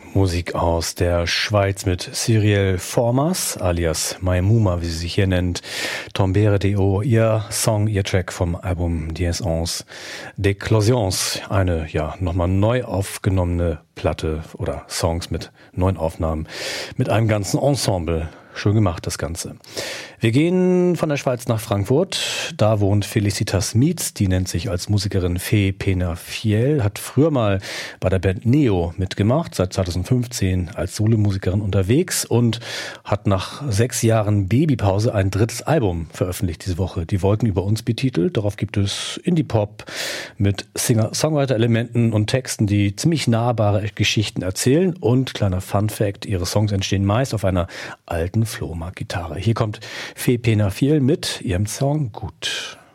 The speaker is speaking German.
Musik aus der Schweiz mit Cyrielle Formas, alias Maimouma, wie sie sich hier nennt. Tombere Deo, ihr Song, ihr Track vom Album Dies Onze d'Eclosions. Eine, nochmal neu aufgenommene Platte oder Songs mit neuen Aufnahmen mit einem ganzen Ensemble. Schön gemacht, das Ganze. Wir gehen von der Schweiz nach Frankfurt. Da wohnt Felicitas Mietz, die nennt sich als Musikerin Fee Penafiel, hat früher mal bei der Band Neo mitgemacht, seit 2015 als Solomusikerin unterwegs und hat nach 6 Jahren Babypause ein 3. Album veröffentlicht diese Woche. Die Wolken über uns betitelt. Darauf gibt es Indie-Pop mit Singer-Songwriter-Elementen und Texten, die ziemlich nahbare Geschichten erzählen. Und kleiner Fun-Fact, ihre Songs entstehen meist auf einer alten Flohmarkt-Gitarre. Hier kommt Fee Penafiel mit ihrem Song Gut.